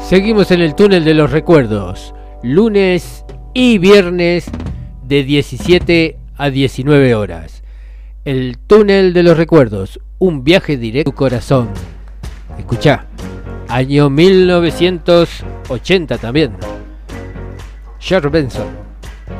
Seguimos en el túnel de los recuerdos, lunes y viernes de 17 a 19 horas. El túnel de los recuerdos, un viaje directo a tu corazón. Escuchá, año 1980 también. George Benson.